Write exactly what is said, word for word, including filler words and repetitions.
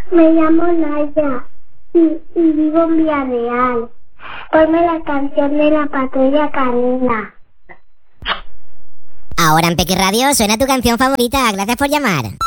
Me llamo Naya y, y vivo en Villarreal. Ponme la canción de la patrulla canina. Ahora en Pequi Radio suena tu canción favorita. Gracias por llamar.